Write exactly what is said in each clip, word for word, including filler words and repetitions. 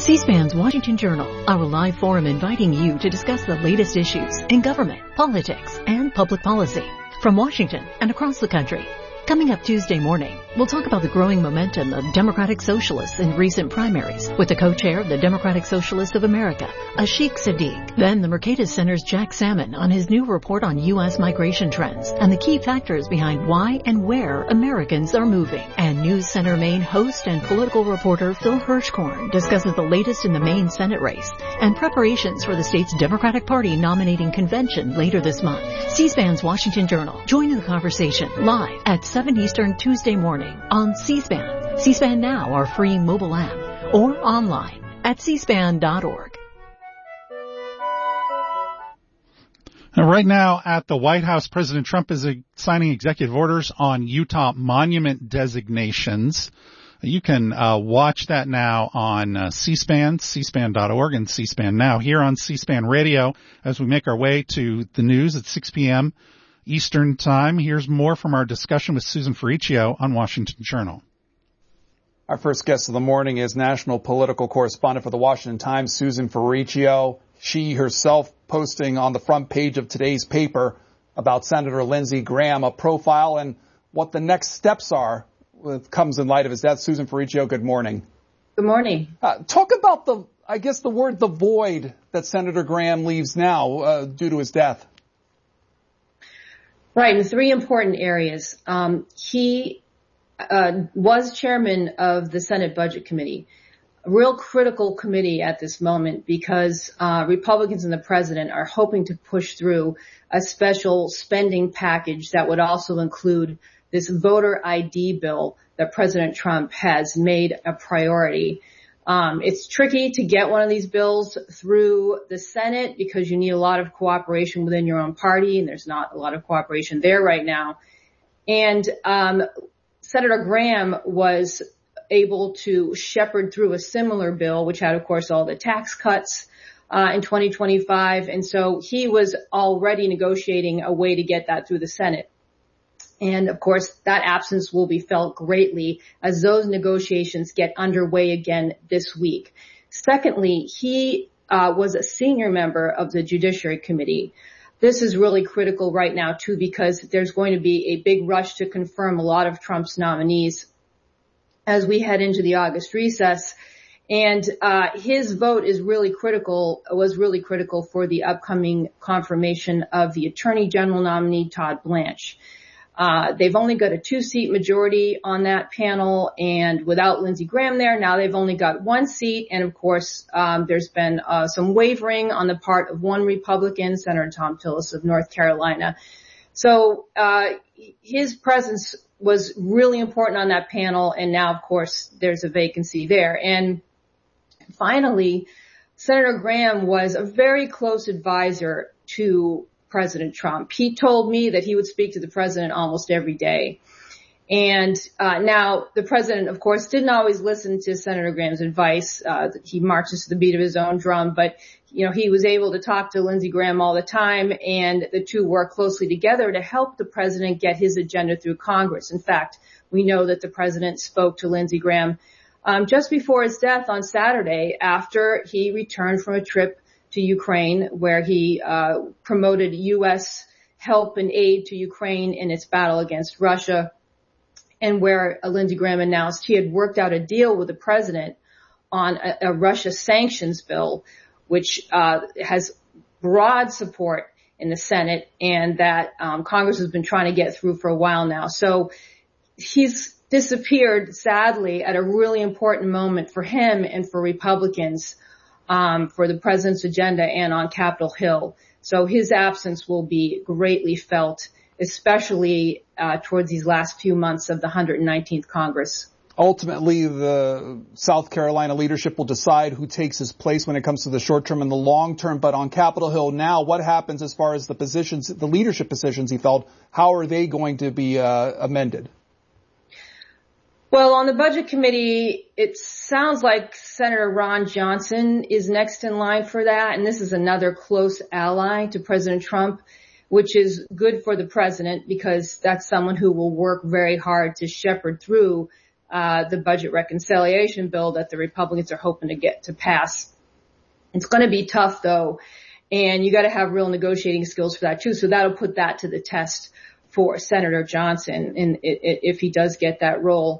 C-SPAN's Washington Journal, our live forum inviting you to discuss the latest issues in government, politics, and public policy from Washington and across the country. Coming up Tuesday morning, we'll talk about the growing momentum of Democratic Socialists in recent primaries with the co-chair of the Democratic Socialists of America, Ashik Sadiq. Then the Mercatus Center's Jack Salmon on his new report on U S migration trends and the key factors behind why and where Americans are moving. And News Center Maine host and political reporter Phil Hirschkorn discusses the latest in the Maine Senate race and preparations for the state's Democratic Party nominating convention later this month. C-SPAN's Washington Journal. Join in the conversation live at seven Eastern Tuesday morning on C-SPAN, C-SPAN Now, our free mobile app, or online at c span dot org. And right now at the White House, President Trump is signing executive orders on Utah monument designations. You can uh, watch that now on uh, C-SPAN, c span dot org, and C-SPAN Now here on C-SPAN Radio as we make our way to the news at six p.m. Eastern Time. Here's more from our discussion with Susan Ferriccio on Washington Journal. Our first guest of the morning is national political correspondent for the Washington Times, Susan Ferriccio. She herself posting on the front page of today's paper about Senator Lindsey Graham, a profile and what the next steps are that comes in light of his death. Susan Ferriccio, good morning. Good morning. Uh, talk about the, I guess the word, the void that Senator Graham leaves now uh, due to his death. Right, in three important areas. Um, he uh, was chairman of the Senate Budget Committee, a real critical committee at this moment because uh, Republicans and the president are hoping to push through a special spending package that would also include this voter I D bill that President Trump has made a priority. Um, it's tricky to get one of these bills through the Senate because you need a lot of cooperation within your own party, and there's not a lot of cooperation there right now. And um, Senator Graham was able to shepherd through a similar bill, which had, of course, all the tax cuts uh, in twenty twenty-five. And so he was already negotiating a way to get that through the Senate. And, of course, that absence will be felt greatly as those negotiations get underway again this week. Secondly, he uh, was a senior member of the Judiciary Committee. This is really critical right now, too, because there's going to be a big rush to confirm a lot of Trump's nominees as we head into the August recess. And uh his vote is really critical, was really critical for the upcoming confirmation of the Attorney General nominee, Todd Blanche. Uh, they've only got a two-seat majority on that panel, and without Lindsey Graham there, now they've only got one seat. And of course, um, there's been uh, some wavering on the part of one Republican, Senator Thom Tillis of North Carolina. So uh, his presence was really important on that panel, and now, of course, there's a vacancy there. And finally, Senator Graham was a very close advisor to President Trump. He told me that he would speak to the president almost every day. And uh now the president, of course, didn't always listen to Senator Graham's advice. Uh he marches to the beat of his own drum, but you know, he was able to talk to Lindsey Graham all the time, and the two work closely together to help the president get his agenda through Congress. In fact, we know that the president spoke to Lindsey Graham um just before his death on Saturday after he returned from a trip to Ukraine, where he uh promoted U S help and aid to Ukraine in its battle against Russia, and where uh, Lindsey Graham announced he had worked out a deal with the president on a, a Russia sanctions bill, which uh has broad support in the Senate and that um Congress has been trying to get through for a while now. So he's disappeared, sadly, at a really important moment for him and for Republicans, Um, for the president's agenda and on Capitol Hill. So his absence will be greatly felt, especially uh, towards these last few months of the one hundred nineteenth Congress. Ultimately, the South Carolina leadership will decide who takes his place when it comes to the short term and the long term. But on Capitol Hill now, what happens as far as the positions, the leadership positions he felt, how are they going to be uh, amended? Well, on the Budget Committee, it sounds like Senator Ron Johnson is next in line for that, and this is another close ally to President Trump, which is good for the president because that's someone who will work very hard to shepherd through uh, the budget reconciliation bill that the Republicans are hoping to get to pass. It's going to be tough, though, and you got to have real negotiating skills for that, too. So that'll put that to the test for Senator Johnson, and if he does get that role.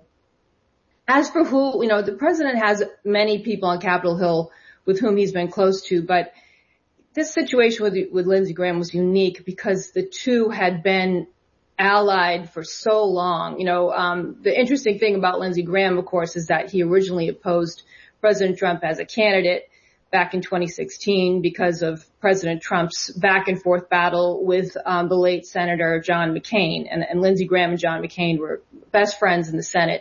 As for who, you know, the president has many people on Capitol Hill with whom he's been close to, but this situation with, with Lindsey Graham was unique because the two had been allied for so long. You know, um, the interesting thing about Lindsey Graham, of course, is that he originally opposed President Trump as a candidate back in twenty sixteen because of President Trump's back and forth battle with um, the late Senator John McCain. And, and Lindsey Graham and John McCain were best friends in the Senate.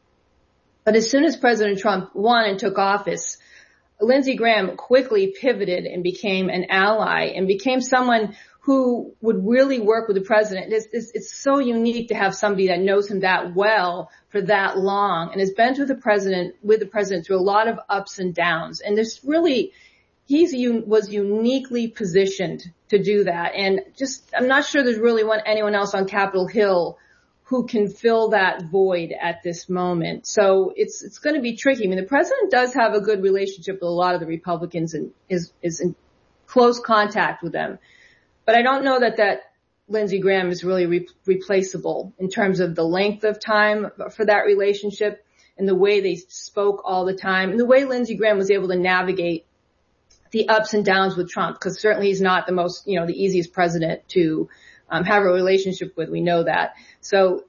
But as soon as President Trump won and took office, Lindsey Graham quickly pivoted and became an ally and became someone who would really work with the president. It's, it's, it's so unique to have somebody that knows him that well for that long and has been with the president, with the president through a lot of ups and downs. And there's really, he's was uniquely positioned to do that. And just, I'm not sure there's really one, anyone else on Capitol Hill who can fill that void at this moment. So it's, it's going to be tricky. I mean, the president does have a good relationship with a lot of the Republicans and is, is in close contact with them. But I don't know that that Lindsey Graham is really re- replaceable in terms of the length of time for that relationship and the way they spoke all the time and the way Lindsey Graham was able to navigate the ups and downs with Trump, because certainly he's not the most, you know, the easiest president to um, have a relationship with. We know that. So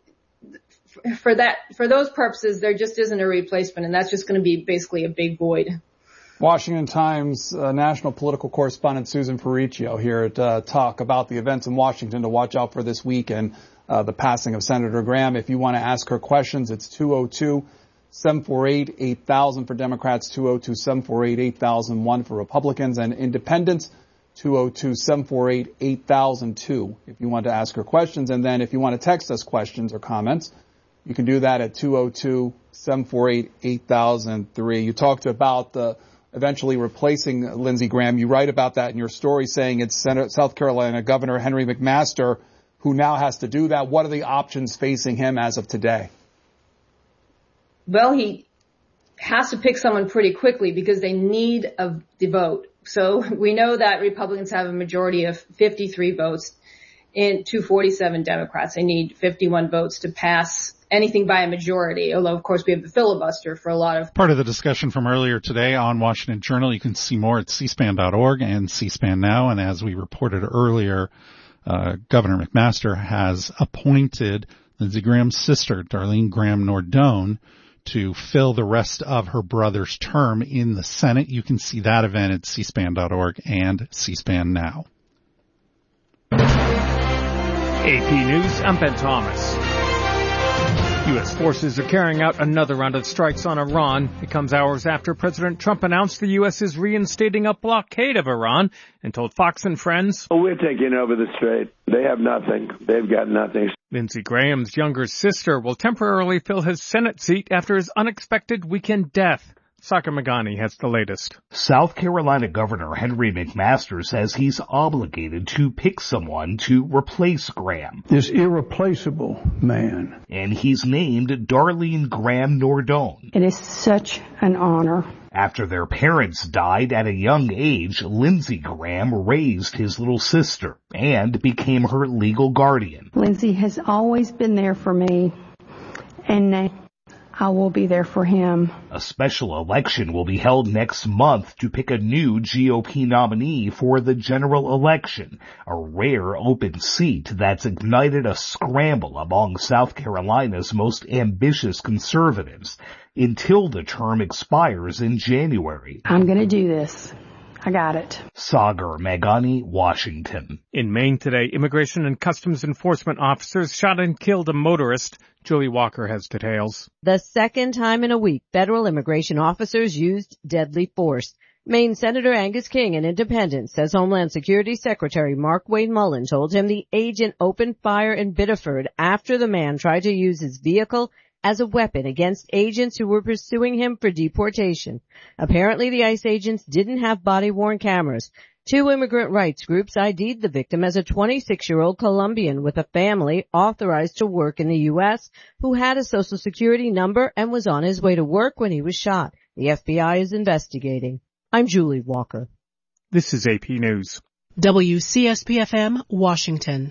for that, for those purposes, there just isn't a replacement, and that's just going to be basically a big void. Washington Times uh, national political correspondent Susan Ferricchio here to uh, talk about the events in Washington to watch out for this week and uh, the passing of Senator Graham. If you want to ask her questions, it's two oh two, seven four eight, eight thousand for Democrats, two oh two, seven four eight, eight thousand one for Republicans, and Independents, two oh two, seven four eight, eight thousand two if you want to ask her questions. And then if you want to text us questions or comments, you can do that at two oh two, seven four eight, eight thousand three. You talked about the eventually replacing Lindsey Graham. You write about that in your story, saying it's Senator, South Carolina Governor Henry McMaster who now has to do that. What are the options facing him as of today? Well, he has to pick someone pretty quickly because they need a, the vote. So we know that Republicans have a majority of fifty-three votes in two forty-seven Democrats. They need fifty-one votes to pass anything by a majority, although, of course, we have the filibuster for a lot of... Part of the discussion from earlier today on Washington Journal. You can see more at c span dot org and C-SPAN Now. And as we reported earlier, uh, Governor McMaster has appointed Lindsey Graham's sister, Darlene Graham Nordone, to fill the rest of her brother's term in the Senate. You can see that event at c span dot org and C-SPAN Now. A P News, I'm Ben Thomas. U S forces are carrying out another round of strikes on Iran. It comes hours after President Trump announced the U S is reinstating a blockade of Iran and told Fox and Friends, "Oh, we're taking over the strait. They have nothing. They've got nothing." Lindsey Graham's younger sister will temporarily fill his Senate seat after his unexpected weekend death. Sagar Meghani has the latest. South Carolina Governor Henry McMaster says he's obligated to pick someone to replace Graham. This irreplaceable man. And he's named Darlene Graham Nordone. It is such an honor. After their parents died at a young age, Lindsey Graham raised his little sister and became her legal guardian. Lindsey has always been there for me, and I will be there for him. A special election will be held next month to pick a new G O P nominee for the general election, a rare open seat that's ignited a scramble among South Carolina's most ambitious conservatives until the term expires in January. I'm going to do this. I got it. Sagar Meghani, Washington. In Maine today, Immigration and Customs Enforcement officers shot and killed a motorist. Joey Walker has details. The second time in a week, federal immigration officers used deadly force. Maine Senator Angus King, an independent, says Homeland Security Secretary Mark Wayne Mullen told him the agent opened fire in Biddeford after the man tried to use his vehicle as a weapon against agents who were pursuing him for deportation. Apparently, the ICE agents didn't have body-worn cameras. Two immigrant rights groups I D'd the victim as a twenty-six-year-old Colombian with a family authorized to work in the U S who had a Social Security number and was on his way to work when he was shot. The F B I is investigating. I'm Julie Walker. This is A P News. W C S P F M, Washington.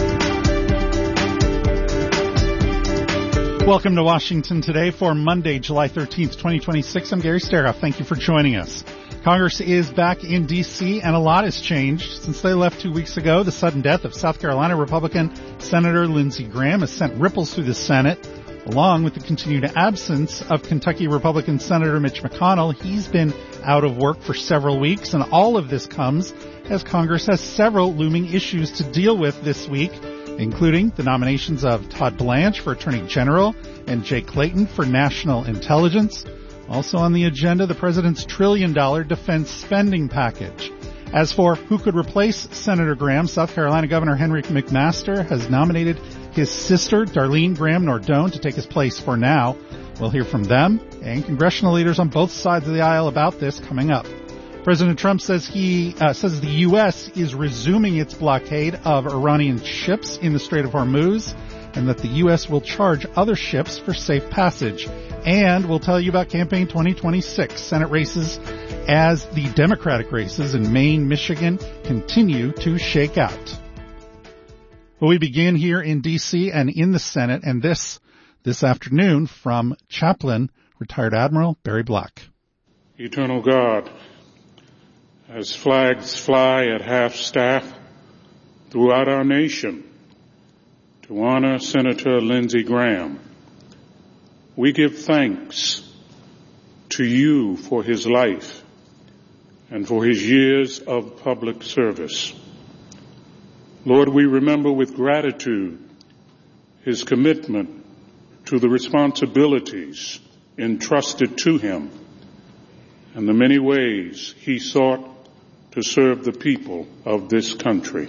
Welcome to Washington today for Monday, July thirteenth, twenty twenty-six. I'm Gary Staroff. Thank you for joining us. Congress is back in D C and a lot has changed. Since they left two weeks ago, the sudden death of South Carolina Republican Senator Lindsey Graham has sent ripples through the Senate, along with the continued absence of Kentucky Republican Senator Mitch McConnell. He's been out of work for several weeks, and all of this comes as Congress has several looming issues to deal with this week, including the nominations of Todd Blanche for Attorney General and Jay Clayton for National Intelligence. Also on the agenda, the president's trillion dollar defense spending package. As for who could replace Senator Graham, South Carolina Governor Henry McMaster has nominated his sister, Darlene Graham Nordone, to take his place for now. We'll hear from them and congressional leaders on both sides of the aisle about this coming up. President Trump says he uh, says the U S is resuming its blockade of Iranian ships in the Strait of Hormuz, and that the U S will charge other ships for safe passage. And we'll tell you about Campaign twenty twenty-six, Senate races as the Democratic races in Maine, Michigan continue to shake out. Well, we begin here in D C and in the Senate, and this, this afternoon from Chaplain, retired Admiral Barry Black. Eternal God, as flags fly at half-staff throughout our nation to honor Senator Lindsey Graham, we give thanks to you for his life and for his years of public service. Lord, we remember with gratitude his commitment to the responsibilities entrusted to him and the many ways he sought to serve the people of this country.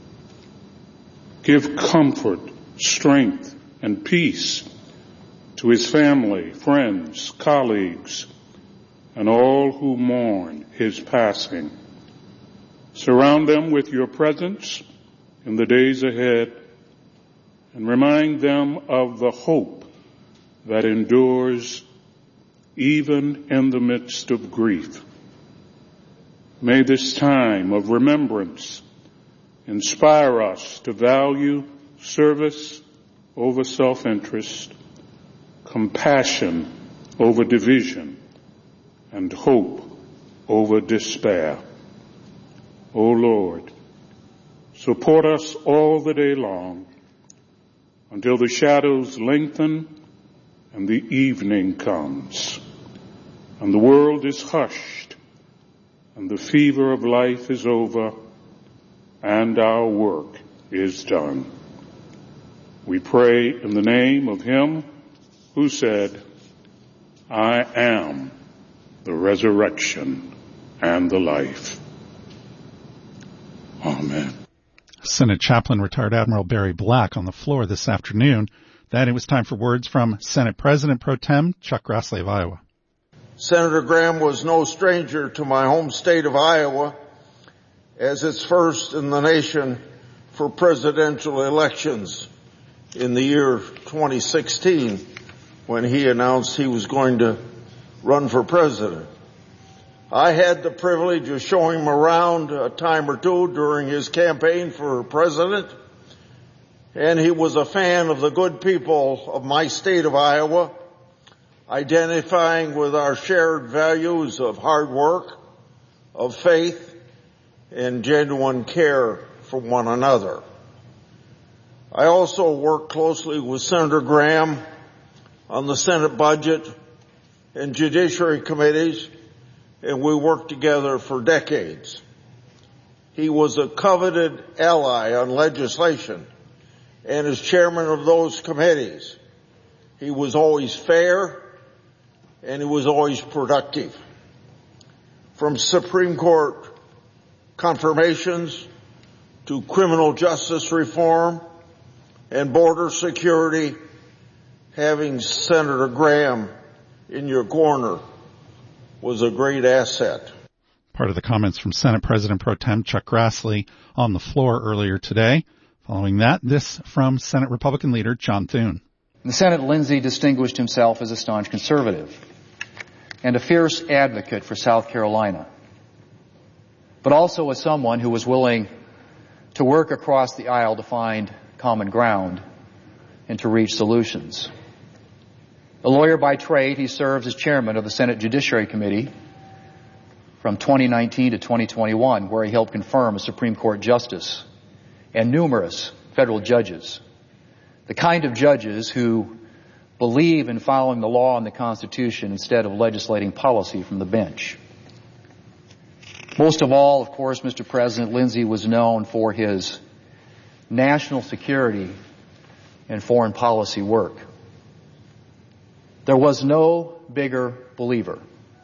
Give comfort, strength, and peace to his family, friends, colleagues, and all who mourn his passing. Surround them with your presence in the days ahead and remind them of the hope that endures even in the midst of grief. May this time of remembrance inspire us to value service over self-interest, compassion over division, and hope over despair. O Lord, support us all the day long until the shadows lengthen and the evening comes, and the world is hushed, and the fever of life is over, and our work is done. We pray in the name of him who said, I am the resurrection and the life. Amen. Senate Chaplain, retired Admiral Barry Black, on the floor this afternoon. Then it was time for words from Senate President Pro Tem Chuck Grassley of Iowa. Senator Graham was no stranger to my home state of Iowa, as its first in the nation for presidential elections in the year twenty sixteen, when he announced he was going to run for president. I had the privilege of showing him around a time or two during his campaign for president, and he was a fan of the good people of my state of Iowa, identifying with our shared values of hard work, of faith, and genuine care for one another. I also worked closely with Senator Graham on the Senate Budget and Judiciary Committees, and we worked together for decades. He was a coveted ally on legislation, and as chairman of those committees, he was always fair and he was always productive. From Supreme Court confirmations to criminal justice reform and border security, having Senator Graham in your corner was a great asset. Part of the comments from Senate President Pro Tem Chuck Grassley on the floor earlier today. Following that, this from Senate Republican leader John Thune. In the Senate, Lindsey distinguished himself as a staunch conservative and a fierce advocate for South Carolina, but also as someone who was willing to work across the aisle to find common ground and to reach solutions. A lawyer by trade, he serves as chairman of the Senate Judiciary Committee from twenty nineteen to twenty twenty-one, where he helped confirm a Supreme Court justice and numerous federal judges, the kind of judges who believe in following the law and the Constitution instead of legislating policy from the bench. Most of all, of course, Mister President, Lindsey was known for his national security and foreign policy work. There was no bigger believer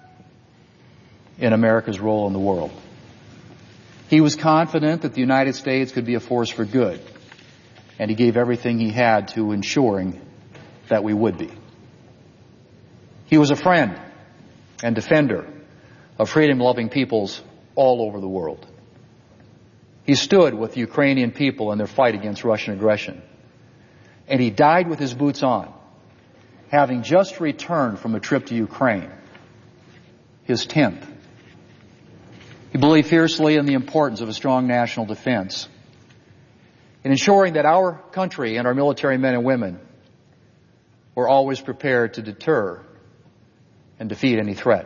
in America's role in the world. He was confident that the United States could be a force for good, and he gave everything he had to ensuring that we would be. He was a friend and defender of freedom-loving peoples all over the world. He stood with the Ukrainian people in their fight against Russian aggression, and he died with his boots on, having just returned from a trip to Ukraine, his tenth. He believed fiercely in the importance of a strong national defense, in ensuring that our country and our military men and women were always prepared to deter and defeat any threat.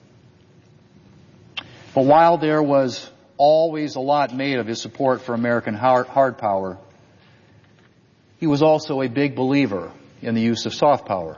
But while there was always a lot made of his support for American hard, hard power, he was also a big believer in the use of soft power,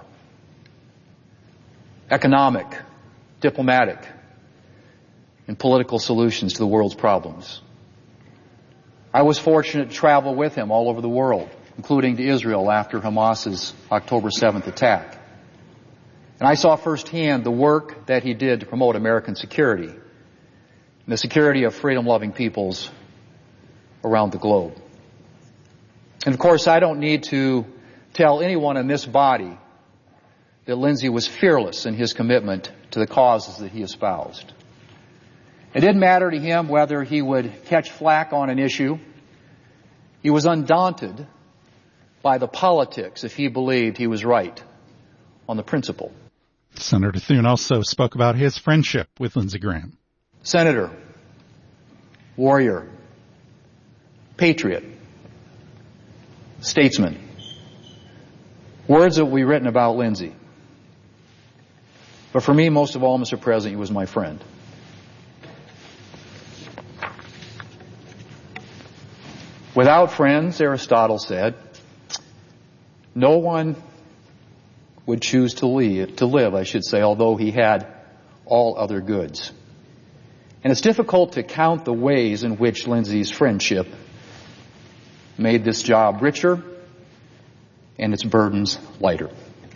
economic, diplomatic, and political solutions to the world's problems. I was fortunate to travel with him all over the world, including to Israel after Hamas's October seventh attack. And I saw firsthand the work that he did to promote American security and the security of freedom-loving peoples around the globe. And of course, I don't need to tell anyone in this body that Lindsey was fearless in his commitment to the causes that he espoused. It didn't matter to him whether he would catch flack on an issue. He was undaunted by the politics if he believed he was right on the principle. Senator Thune also spoke about his friendship with Lindsey Graham. Senator, warrior, patriot, statesman. Words that will be written about Lindsey. But for me, most of all, Mister President, he was my friend. Without friends, Aristotle said, no one would choose to live, to live, I should say, although he had all other goods. And it's difficult to count the ways in which Lindsey's friendship made this job richer and its burdens lighter.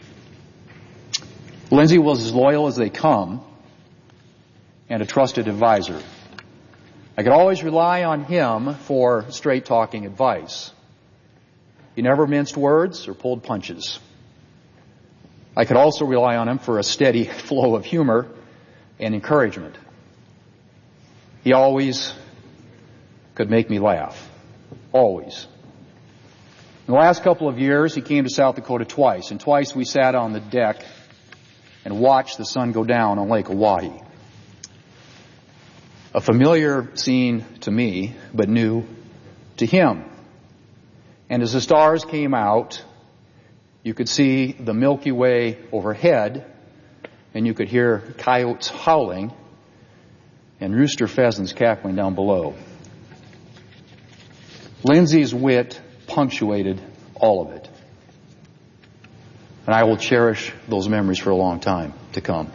Lindsey was as loyal as they come and a trusted advisor. I could always rely on him for straight-talking advice. He never minced words or pulled punches. I could also rely on him for a steady flow of humor and encouragement. He always could make me laugh. Always. In the last couple of years, he came to South Dakota twice, and twice we sat on the deck and watched the sun go down on Lake Oahe. A familiar scene to me, but new to him. And as the stars came out, you could see the Milky Way overhead, and you could hear coyotes howling and rooster pheasants cackling down below. Lindsey's wit punctuated all of it. And I will cherish those memories for a long time to come.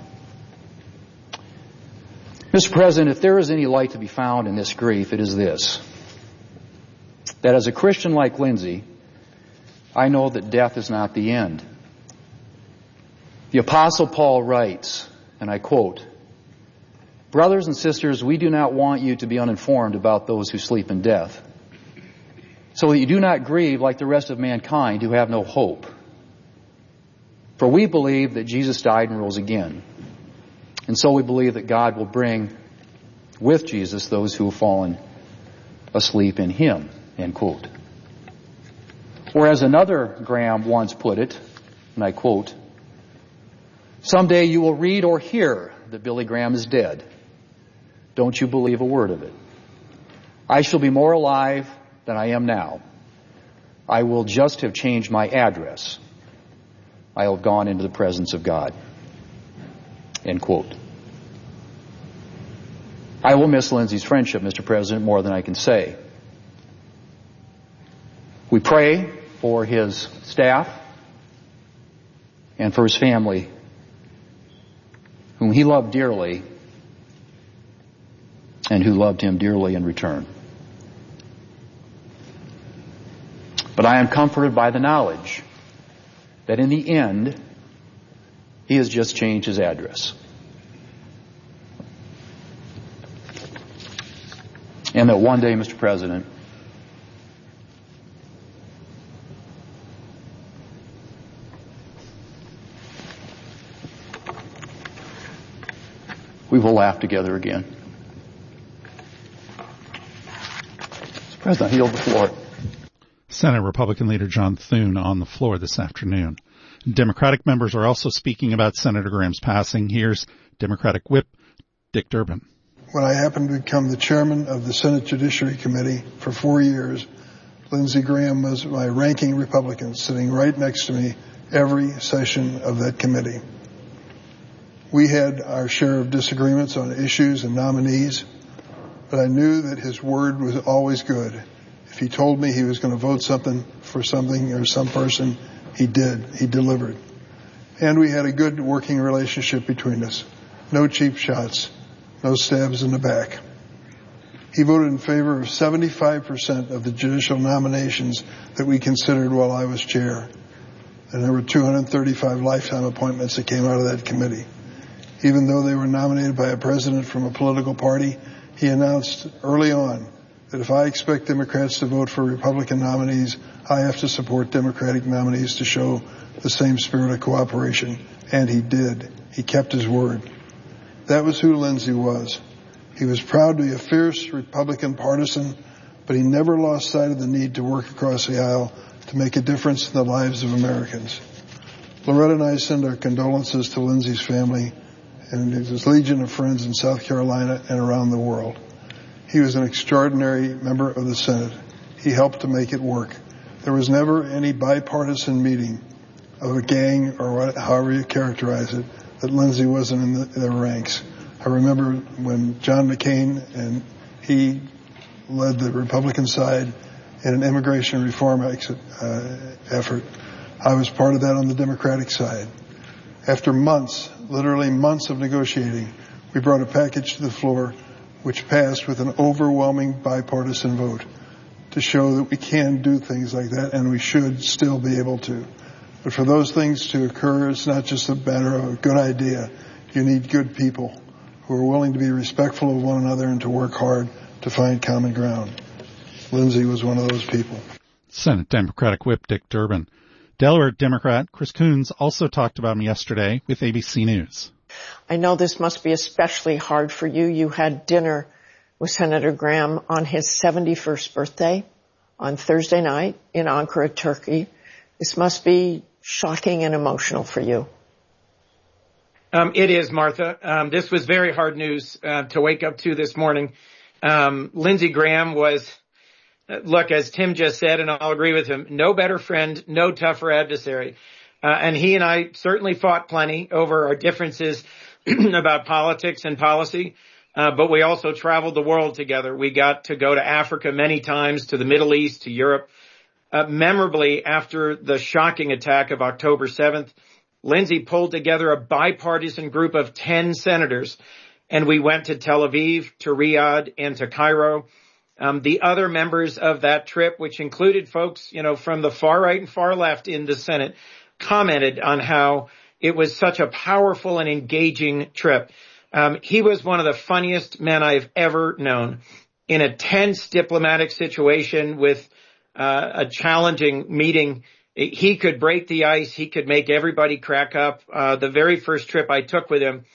Mister President, if there is any light to be found in this grief, it is this. That as a Christian like Lindsey, I know that death is not the end. The Apostle Paul writes, and I quote, "Brothers and sisters, we do not want you to be uninformed about those who sleep in death, so that you do not grieve like the rest of mankind who have no hope. For we believe that Jesus died and rose again. And so we believe that God will bring with Jesus those who have fallen asleep in him, end quote. Or as another Graham once put it, and I quote, "Someday you will read or hear that Billy Graham is dead. Don't you believe a word of it. I shall be more alive than I am now. I will just have changed my address. I will have gone into the presence of God." End quote. I will miss Lindsey's friendship, Mister President, more than I can say. We pray for his staff and for his family, whom he loved dearly and who loved him dearly in return. But I am comforted by the knowledge that in the end, he has just changed his address. And that one day, Mister President, we will laugh together again. Mister President, I yield the floor. Senate Republican leader John Thune on the floor this afternoon. Democratic members are also speaking about Senator Graham's passing. Here's Democratic Whip Dick Durbin. When I happened to become the chairman of the Senate Judiciary Committee for four years, Lindsey Graham was my ranking Republican, sitting right next to me every session of that committee. We had our share of disagreements on issues and nominees, but I knew that his word was always good. If he told me he was going to vote something for something or some person, he did. He delivered. And we had a good working relationship between us. No cheap shots. No stabs in the back. He voted in favor of seventy-five percent of the judicial nominations that we considered while I was chair. And there were two hundred thirty-five lifetime appointments that came out of that committee. Even though they were nominated by a president from a political party, he announced early on that if I expect Democrats to vote for Republican nominees, I have to support Democratic nominees to show the same spirit of cooperation. And he did. He kept his word. That was who Lindsey was. He was proud to be a fierce Republican partisan, but he never lost sight of the need to work across the aisle to make a difference in the lives of Americans. Loretta and I send our condolences to Lindsey's family and his legion of friends in South Carolina and around the world. He was an extraordinary member of the Senate. He helped to make it work. There was never any bipartisan meeting of a gang or what, however you characterize it, that Lindsey wasn't in the, their ranks. I remember when John McCain and he led the Republican side in an immigration reform exit, uh, effort. I was part of that on the Democratic side. After months, literally months of negotiating, we brought a package to the floor which passed with an overwhelming bipartisan vote to show that we can do things like that and we should still be able to. But for those things to occur, it's not just a matter of a good idea. You need good people who are willing to be respectful of one another and to work hard to find common ground. Lindsey was one of those people. Senate Democratic Whip Dick Durbin. Delaware Democrat Chris Coons also talked about him yesterday with A B C News. I know this must be especially hard for you. You had dinner with Senator Graham on his seventy-first birthday on Thursday night in Ankara, Turkey. This must be shocking and emotional for you. Um, it is, Martha. Um, this was very hard news uh, to wake up to this morning. Um, Lindsey Graham was, uh, look, as Tim just said, and I'll agree with him, no better friend, no tougher adversary. Uh, and he and I certainly fought plenty over our differences about politics and policy. Uh, but we also traveled the world together. We got to go to Africa many times, to the Middle East, to Europe. Uh, memorably, after the shocking attack of October seventh, Lindsey pulled together a bipartisan group of ten senators, and we went to Tel Aviv, to Riyadh, and to Cairo. Um, the other members of that trip, which included folks, you know, from the far right and far left in the Senate, commented on how it was such a powerful and engaging trip. Um, he was one of the funniest men I've ever known. In a tense diplomatic situation with uh, a challenging meeting, he could break the ice. He could make everybody crack up. Uh, the very first trip I took with him,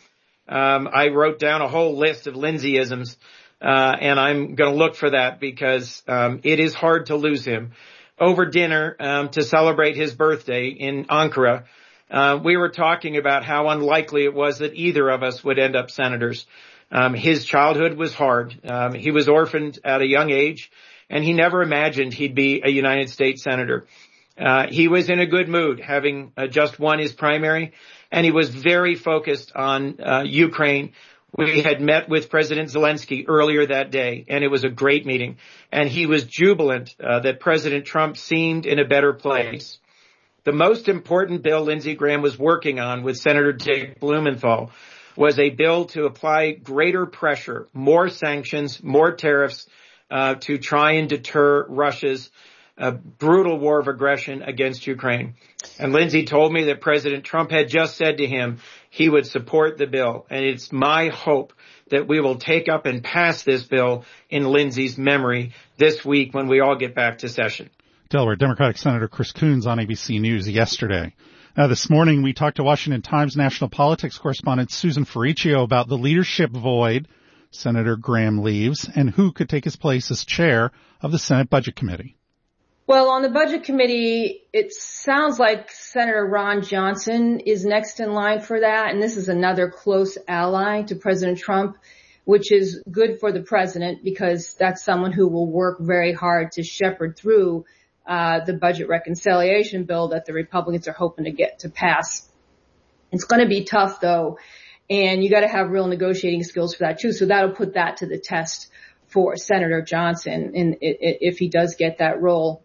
Um, I wrote down a whole list of Lindsayisms, uh, and I'm going to look for that because um, it is hard to lose him. Over dinner um, to celebrate his birthday in Ankara, uh, we were talking about how unlikely it was that either of us would end up senators. Um, his childhood was hard. Um, he was orphaned at a young age, and he never imagined he'd be a United States senator. Uh, he was in a good mood, having uh, just won his primary, and he was very focused on uh, Ukraine. We had met with President Zelensky earlier that day, and it was a great meeting. And he was jubilant uh, that President Trump seemed in a better place. The most important bill Lindsey Graham was working on with Senator Dick Blumenthal was a bill to apply greater pressure, more sanctions, more tariffs uh, to try and deter Russia's uh, brutal war of aggression against Ukraine. And Lindsey told me that President Trump had just said to him he would support the bill. And it's my hope that we will take up and pass this bill in Lindsey's memory this week when we all get back to session. Delaware Democratic Senator Chris Coons on A B C News yesterday. Now, this morning we talked to Washington Times national politics correspondent Susan Ferricchio about the leadership void Senator Graham leaves and who could take his place as chair of the Senate Budget Committee. Well, on the Budget Committee, it sounds like Senator Ron Johnson is next in line for that, and this is another close ally to President Trump, which is good for the president because that's someone who will work very hard to shepherd through uh the budget reconciliation bill that the Republicans are hoping to get to pass. It's going to be tough, though, and you got to have real negotiating skills for that, too, so that'll put that to the test for Senator Johnson in, if he does get that role.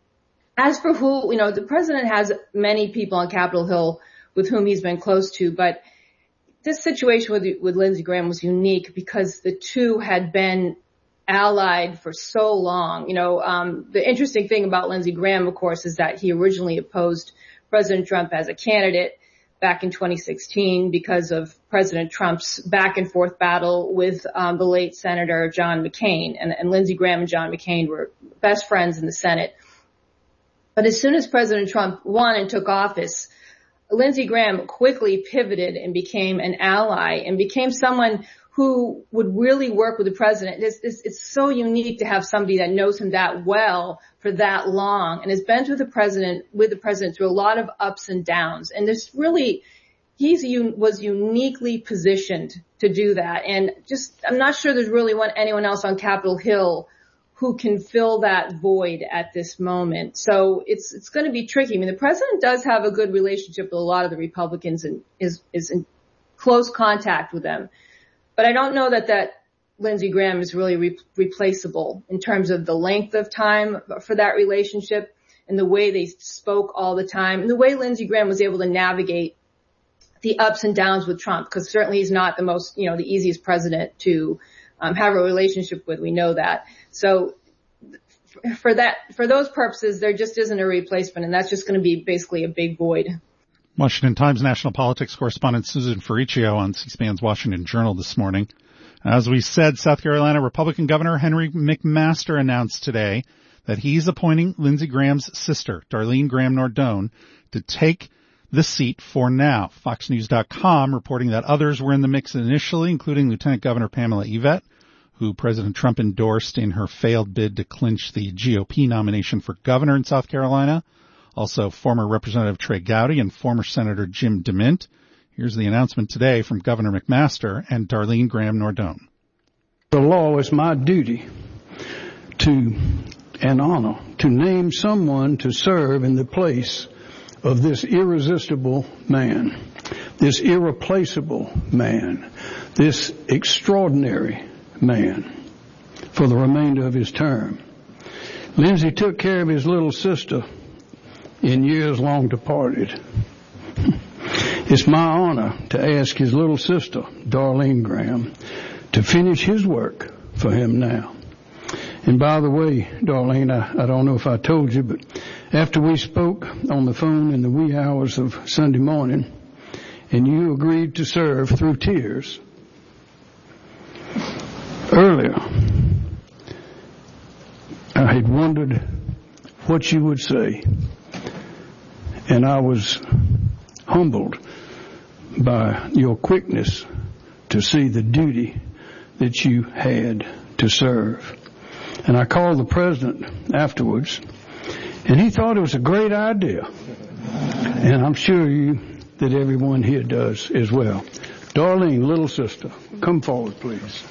As for who, you know, the president has many people on Capitol Hill with whom he's been close to, but this situation with, with Lindsey Graham was unique because the two had been allied for so long. You know, um, the interesting thing about Lindsey Graham, of course, is that he originally opposed President Trump as a candidate back in twenty sixteen because of President Trump's back and forth battle with um, the late Senator John McCain. And, and Lindsey Graham and John McCain were best friends in the Senate. But as soon as President Trump won and took office, Lindsey Graham quickly pivoted and became an ally and became someone who would really work with the president. It's, it's, it's so unique to have somebody that knows him that well for that long and has been with the president, with the president through a lot of ups and downs. And there's really, he's was uniquely positioned to do that. And just, I'm not sure there's really one, anyone else on Capitol Hill who can fill that void at this moment. So it's it's going to be tricky. I mean, the president does have a good relationship with a lot of the Republicans and is is in close contact with them. But I don't know that that Lindsey Graham is really re- replaceable in terms of the length of time for that relationship and the way they spoke all the time and the way Lindsey Graham was able to navigate the ups and downs with Trump, because certainly he's not the most, you know, the easiest president to um, have a relationship with. We know that. So for that, for those purposes, there just isn't a replacement, and that's just going to be basically a big void. Washington Times national politics correspondent Susan Ferricchio on C-SPAN's Washington Journal this morning. As we said, South Carolina Republican Governor Henry McMaster announced today that he's appointing Lindsey Graham's sister, Darlene Graham Nordone, to take the seat for now. Fox News dot com reporting that others were in the mix initially, including Lieutenant Governor Pamela Yvette, who President Trump endorsed in her failed bid to clinch the G O P nomination for governor in South Carolina. Also, former Representative Trey Gowdy and former Senator Jim DeMint. Here's the announcement today from Governor McMaster and Darlene Graham Nordone. The law is my duty to, and honor, to name someone to serve in the place of this irresistible man, this irreplaceable man, this extraordinary man for the remainder of his term. Lindsey took care of his little sister in years long departed. It's my honor to ask his little sister, Darlene Graham, to finish his work for him now. And by the way, Darlene, I, I don't know if I told you, but after we spoke on the phone in the wee hours of Sunday morning, and you agreed to serve through tears, earlier, I had wondered what you would say, and I was humbled by your quickness to see the duty that you had to serve. And I called the president afterwards, and he thought it was a great idea. And I'm sure you that everyone here does as well. Darlene, little sister, come forward, please.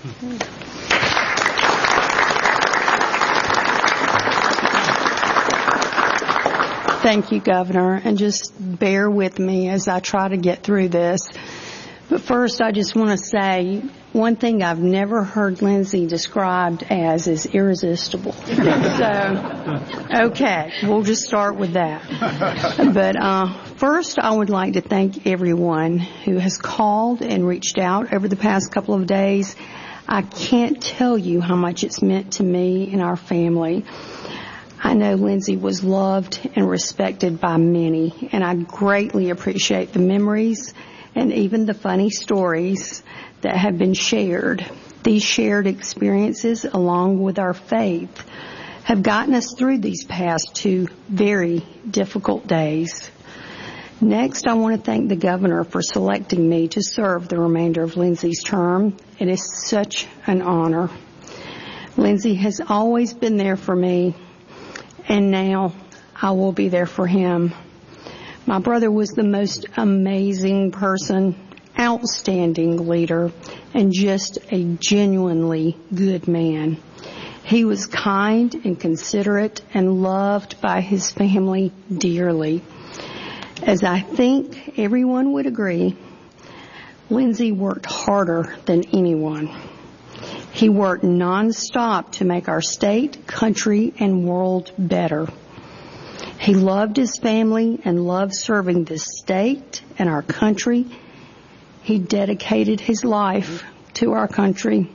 Thank you, Governor, and just bear with me as I try to get through this. But first, I just want to say one thing I've never heard Lindsey described as is irresistible. So, okay, we'll just start with that. But uh, first, I would like to thank everyone who has called and reached out over the past couple of days. I can't tell you how much it's meant to me and our family. I know Lindsey was loved and respected by many, and I greatly appreciate the memories and even the funny stories that have been shared. These shared experiences, along with our faith, have gotten us through these past two very difficult days. Next, I want to thank the governor for selecting me to serve the remainder of Lindsey's term. It is such an honor. Lindsey has always been there for me, and now I will be there for him. My brother was the most amazing person, outstanding leader, and just a genuinely good man. He was kind and considerate and loved by his family dearly. As I think everyone would agree, Lindsey worked harder than anyone. He worked nonstop to make our state, country, and world better. He loved his family and loved serving this state and our country. He dedicated his life to our country.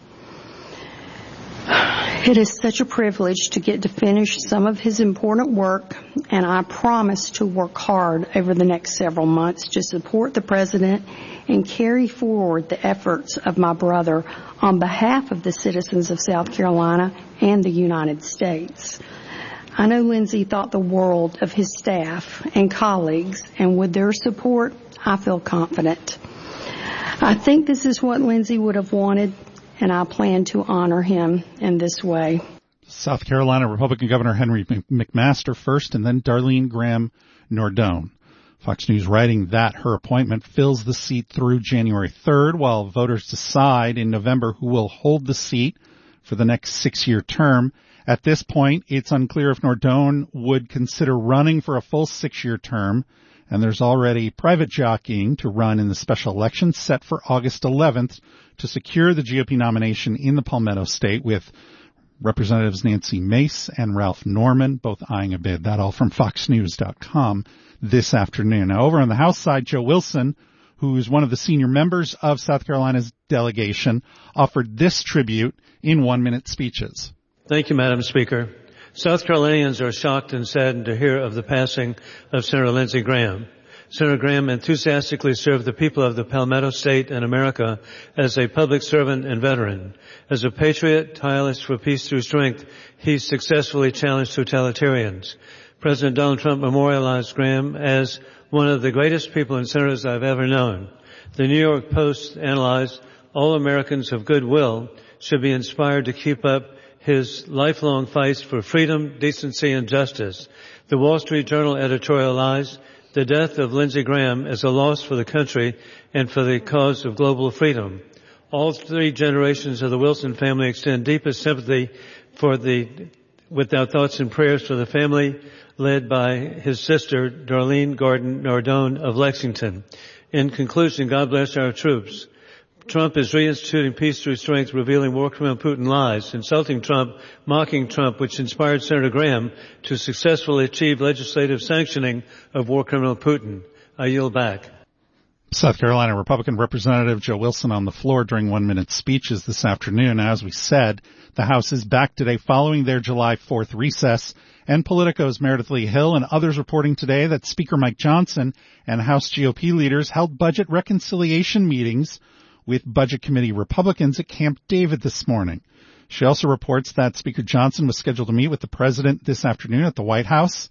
It is such a privilege to get to finish some of his important work, and I promise to work hard over the next several months to support the President and carry forward the efforts of my brother on behalf of the citizens of South Carolina and the United States. I know Lindsey thought the world of his staff and colleagues, and with their support, I feel confident. I think this is what Lindsey would have wanted, and I plan to honor him in this way. South Carolina Republican Governor Henry McMaster first, and then Darlene Graham Nordone. Fox News writing that her appointment fills the seat through January third, while voters decide in November who will hold the seat for the next six-year term. At this point, it's unclear if Nordone would consider running for a full six-year term, and there's already private jockeying to run in the special election set for August eleventh to secure the G O P nomination in the Palmetto State, with Representatives Nancy Mace and Ralph Norman both eyeing a bid. That all from fox news dot com this afternoon. Now, over on the House side, Joe Wilson, who is one of the senior members of South Carolina's delegation, offered this tribute in one-minute speeches. Thank you, Madam Speaker. South Carolinians are shocked and saddened to hear of the passing of Senator Lindsey Graham. Senator Graham enthusiastically served the people of the Palmetto State and America as a public servant and veteran. As a patriot, tireless for peace through strength, he successfully challenged totalitarians. President Donald Trump memorialized Graham as one of the greatest people and senators I've ever known. The New York Post analyzed, all Americans of goodwill should be inspired to keep up his lifelong fights for freedom, decency, and justice. The Wall Street Journal editorialized, the death of Lindsey Graham is a loss for the country and for the cause of global freedom. All three generations of the Wilson family extend deepest sympathy for the, with our thoughts and prayers for the family led by his sister, Darlene Gordon Nordone of Lexington. In conclusion, God bless our troops. Trump is reinstituting peace through strength, revealing war criminal Putin lies, insulting Trump, mocking Trump, which inspired Senator Graham to successfully achieve legislative sanctioning of war criminal Putin. I yield back. South Carolina Republican Representative Joe Wilson on the floor during one-minute speeches this afternoon. As we said, the House is back today following their July fourth recess, and Politico's Meredith Lee Hill and others reporting today that Speaker Mike Johnson and House G O P leaders held budget reconciliation meetings with Budget Committee Republicans at Camp David this morning. She also reports that Speaker Johnson was scheduled to meet with the president this afternoon at the White House.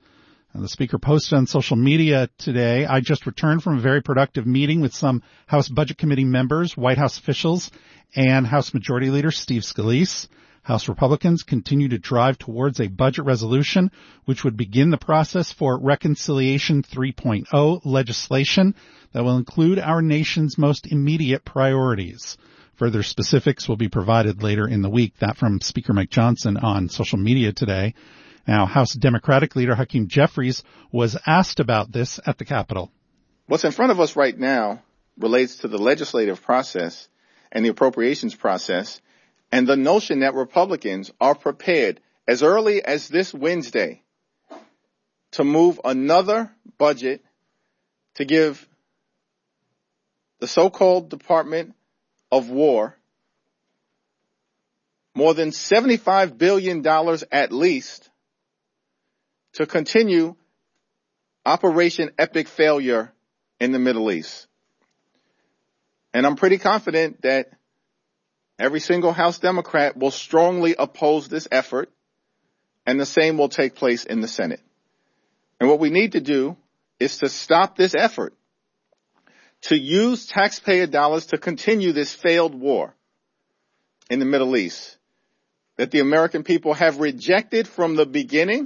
And the Speaker posted on social media today, I just returned from a very productive meeting with some House Budget Committee members, White House officials, and House Majority Leader Steve Scalise. House Republicans continue to drive towards a budget resolution, which would begin the process for Reconciliation three point oh legislation that will include our nation's most immediate priorities. Further specifics will be provided later in the week. That from Speaker Mike Johnson on social media today. Now, House Democratic Leader Hakeem Jeffries was asked about this at the Capitol. What's in front of us right now relates to the legislative process and the appropriations process, and the notion that Republicans are prepared as early as this Wednesday to move another budget to give the so-called Department of War more than seventy-five billion dollars at least to continue Operation Epic Failure in the Middle East. And I'm pretty confident that every single House Democrat will strongly oppose this effort, and the same will take place in the Senate. And what we need to do is to stop this effort, to use taxpayer dollars to continue this failed war in the Middle East that the American people have rejected from the beginning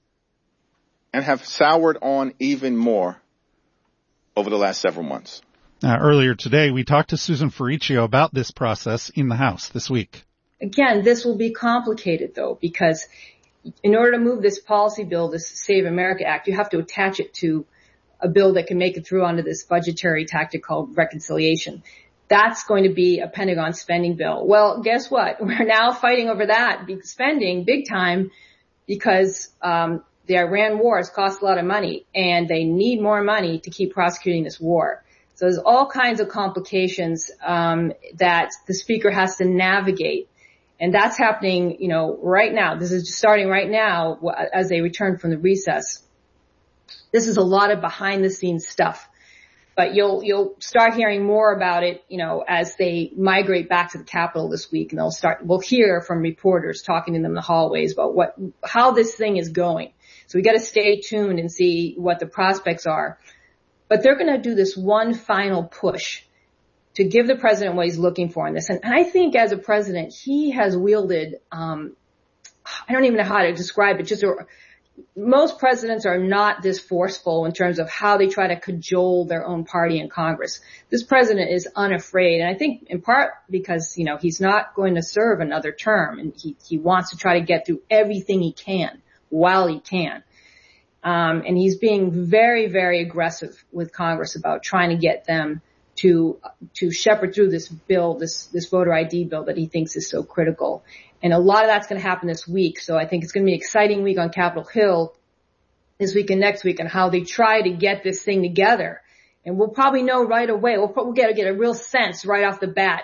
and have soured on even more over the last several months. Uh, earlier today, we talked to Susan Ferricchio about this process in the House this week. Again, this will be complicated, though, because in order to move this policy bill, this Save America Act, you have to attach it to a bill that can make it through onto this budgetary tactic called reconciliation. That's going to be a Pentagon spending bill. Well, guess what? We're now fighting over that spending big time because um the Iran war has cost a lot of money, and they need more money to keep prosecuting this war. So there's all kinds of complications um that the Speaker has to navigate. And that's happening, you know, right now. This is starting right now as they return from the recess. This is a lot of behind-the-scenes stuff. But you'll you'll start hearing more about it, you know, as they migrate back to the Capitol this week, and they'll start. We'll hear from reporters talking to them in the hallways about what how this thing is going. So we got to stay tuned and see what the prospects are. But they're going to do this one final push to give the president what he's looking for in this. And, and I think as a president, he has wielded. Um, I don't even know how to describe it. Just a, most presidents are not this forceful in terms of how they try to cajole their own party in Congress. This president is unafraid, and I think in part because, you know, he's not going to serve another term, and he, he wants to try to get through everything he can while he can. Um, and he's being very, very aggressive with Congress about trying to get them to to shepherd through this bill, this this voter I D bill that he thinks is so critical. And a lot of that's going to happen this week. So I think it's going to be an exciting week on Capitol Hill this week and next week, and how they try to get this thing together. And we'll probably know right away. We'll, we'll get, get a real sense right off the bat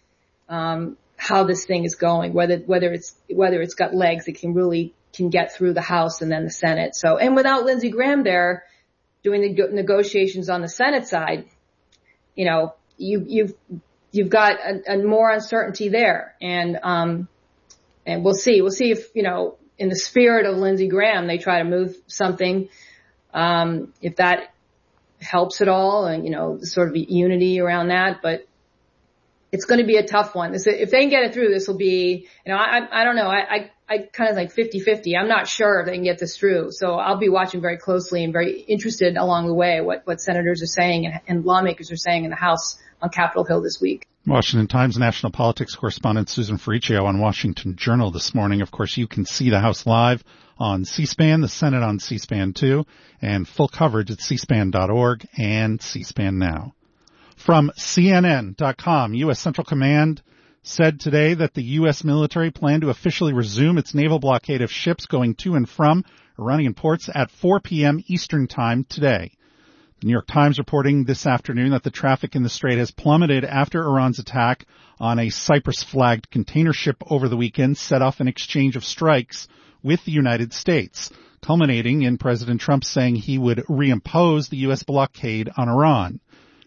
um, how this thing is going, whether whether it's whether it's got legs, it can really can get through the House and then the Senate. So, and without Lindsey Graham there doing the negotiations on the Senate side, you know, you you've you've got a, a more uncertainty there, and um. And we'll see. We'll see if, you know, in the spirit of Lindsey Graham, they try to move something, um, if that helps at all, and, you know, sort of unity around that. But it's going to be a tough one. This, if they can get it through, this will be, you know, I, I don't know. I, I, I kind of like fifty-fifty. I'm not sure if they can get this through. So I'll be watching very closely and very interested along the way what, what senators are saying and, and lawmakers are saying in the House on Capitol Hill this week. Washington Times national politics correspondent Susan Ferricchio on Washington Journal this morning. Of course, you can see the House live on C-SPAN, the Senate on C-SPAN too, and full coverage at c span dot org and C-SPAN Now. From C N N dot com, U S Central Command said today that the U S military planned to officially resume its naval blockade of ships going to and from Iranian ports at four p.m. Eastern Time today. The New York Times reporting this afternoon that the traffic in the Strait has plummeted after Iran's attack on a Cyprus-flagged container ship over the weekend set off an exchange of strikes with the United States, culminating in President Trump saying he would reimpose the U S blockade on Iran.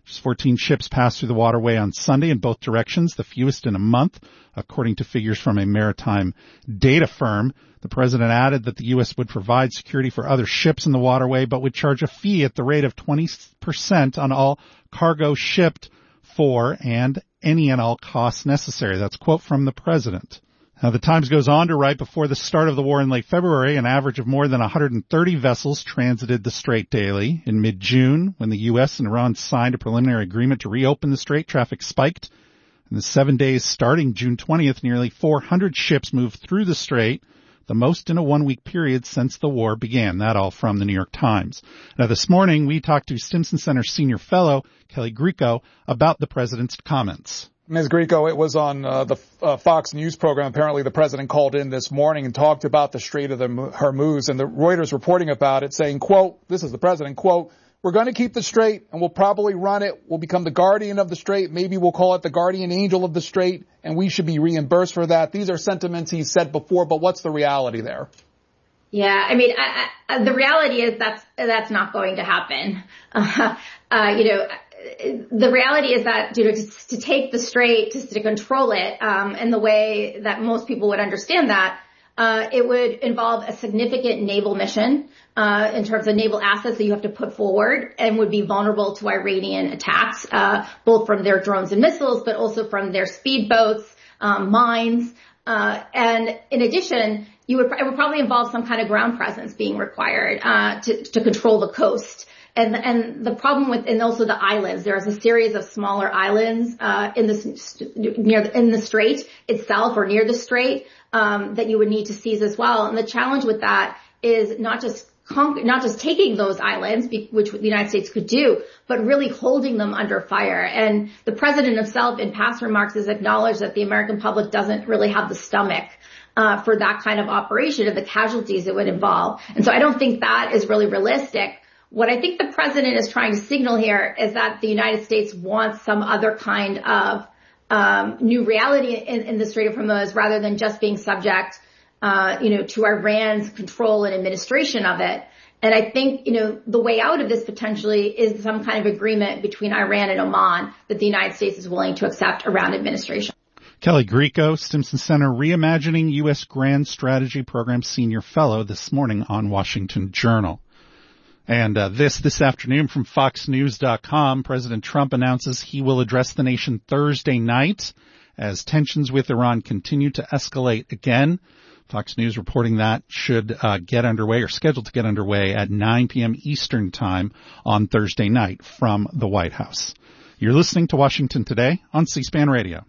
Just fourteen ships passed through the waterway on Sunday in both directions, the fewest in a month, according to figures from a maritime data firm. The president added that the U S would provide security for other ships in the waterway, but would charge a fee at the rate of twenty percent on all cargo shipped for and any and all costs necessary. That's a quote from the president. Now, the Times goes on to write, before the start of the war in late February, an average of more than one hundred thirty vessels transited the strait daily. In mid-June, when the U S and Iran signed a preliminary agreement to reopen the strait, traffic spiked. In the seven days starting June twentieth, nearly four hundred ships moved through the strait, the most in a one-week period since the war began. That all from the New York Times. Now, this morning, we talked to Stimson Center Senior Fellow Kelly Grieco about the president's comments. Miz Grieco, it was on uh, the uh, Fox News program. Apparently, the president called in this morning and talked about the Strait of the Hormuz, and the Reuters reporting about it, saying, quote, this is the president, quote, we're going to keep the strait, and we'll probably run it. We'll become the guardian of the strait. Maybe we'll call it the guardian angel of the strait, and we should be reimbursed for that. These are sentiments he's said before, but what's the reality there? Yeah, I mean, I, I, the reality is that's that's not going to happen. Uh, uh, you know, the reality is that, you know, to, to take the strait, to, to control it, um, in the way that most people would understand that, uh, it would involve a significant naval mission, uh, in terms of naval assets that you have to put forward, and would be vulnerable to Iranian attacks, uh, both from their drones and missiles, but also from their speedboats, um, mines, uh, and in addition, you would, it would probably involve some kind of ground presence being required, uh, to, to control the coast. And, and the problem with, and also the islands, there's a series of smaller islands, uh, in this, near, the, in the strait itself or near the strait, um, that you would need to seize as well. And the challenge with that is not just con- not just taking those islands, which the United States could do, but really holding them under fire. And the president himself in past remarks has acknowledged that the American public doesn't really have the stomach uh, for that kind of operation and the casualties it would involve. And so I don't think that is really realistic. What I think the president is trying to signal here is that the United States wants some other kind of um, new reality in, in the Strait of Hormuz, rather than just being subject, uh, you know, to Iran's control and administration of it. And I think, you know, the way out of this potentially is some kind of agreement between Iran and Oman that the United States is willing to accept around administration. Kelly Grieco, Stimson Center Reimagining U S Grand Strategy Program Senior Fellow, this morning on Washington Journal. And uh, this this afternoon from Fox News dot com, President Trump announces he will address the nation Thursday night as tensions with Iran continue to escalate again. Fox News reporting that should uh, get underway or scheduled to get underway at nine p.m. Eastern Time on Thursday night from the White House. You're listening to Washington Today on C-SPAN Radio.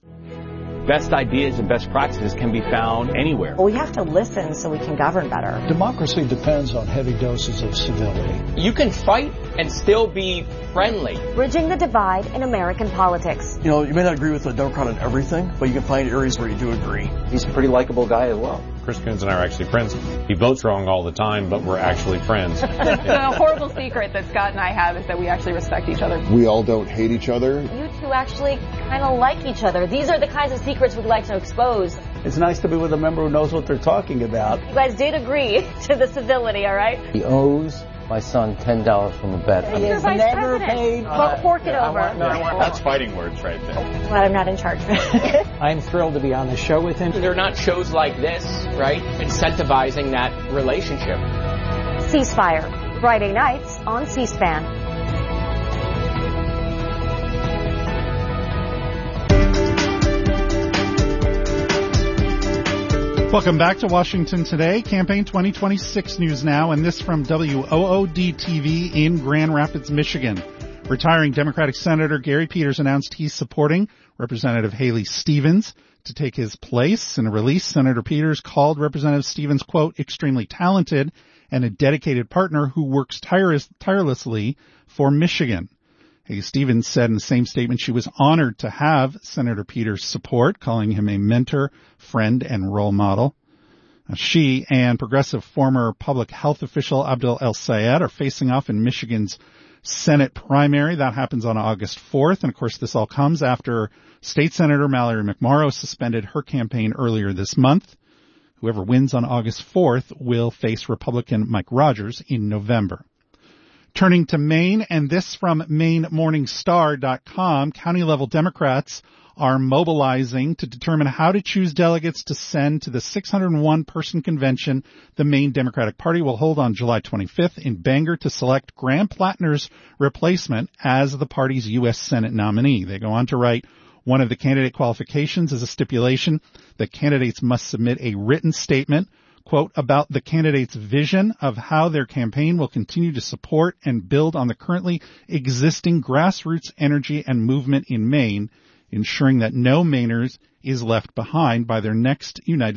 Best ideas and best practices can be found anywhere. Well, we have to listen so we can govern better. Democracy depends on heavy doses of civility. You can fight and still be friendly. Bridging the divide in American politics. You know, you may not agree with a Democrat on everything, but you can find areas where you do agree. He's a pretty likable guy as well. Chris Coons and I are actually friends. He votes wrong all the time, but we're actually friends. The horrible secret that Scott and I have is that we actually respect each other. We all don't hate each other. You two actually kind of like each other. These are the kinds of secrets we'd like to expose. It's nice to be with a member who knows what they're talking about. You guys did agree to the civility, all right? He owes my son ten dollars from a bet. He's your vice never president. Paid. Well, fork it over. Want, no, that's fighting words right there. Glad I'm not in charge. I'm thrilled to be on the show with him. They're not shows like this, right, incentivizing that relationship. Ceasefire, Friday nights on C-SPAN. Welcome back to Washington Today, Campaign twenty twenty-six news now, and this from W O O D T V in Grand Rapids, Michigan. Retiring Democratic Senator Gary Peters announced he's supporting Representative Haley Stevens to take his place. In a release, Senator Peters called Representative Stevens, quote, extremely talented and a dedicated partner who works tires- tirelessly for Michigan. Haley Stevens said in the same statement she was honored to have Senator Peters' support, calling him a mentor, friend, and role model. Now, she and progressive former public health official Abdel El-Sayed are facing off in Michigan's Senate primary. That happens on August fourth. And, of course, this all comes after State Senator Mallory McMorrow suspended her campaign earlier this month. Whoever wins on August fourth will face Republican Mike Rogers in November. Turning to Maine, and this from Maine Morning Star dot com, county-level Democrats are mobilizing to determine how to choose delegates to send to the six hundred one person convention the Maine Democratic Party will hold on July twenty-fifth in Bangor to select Graham Plattner's replacement as the party's U S Senate nominee. They go on to write, one of the candidate qualifications is a stipulation that candidates must submit a written statement, quote, about the candidate's vision of how their campaign will continue to support and build on the currently existing grassroots energy and movement in Maine, ensuring that no Mainers is left behind by their next United